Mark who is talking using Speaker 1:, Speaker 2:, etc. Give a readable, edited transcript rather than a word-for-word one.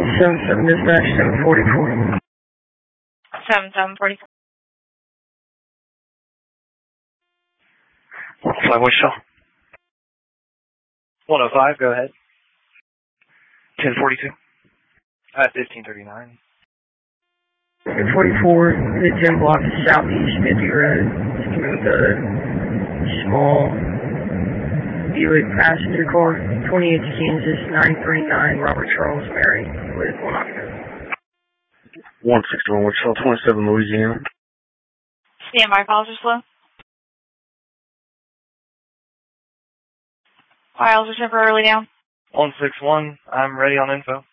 Speaker 1: 7-7 dispatch, 744.
Speaker 2: 7744.
Speaker 3: Fly Wichita.
Speaker 4: 105, go ahead.
Speaker 3: 1042.
Speaker 4: 1539.
Speaker 1: 1044, hit 10 block southeast 50 road. With a small Buick passenger car, 28 Kansas, 939 Robert Charles Mary, with 1 occupant.
Speaker 3: 161 Wichita, 27 Louisiana.
Speaker 2: Standby calls are slow. Files are temporarily down.
Speaker 4: 161, I'm ready on info.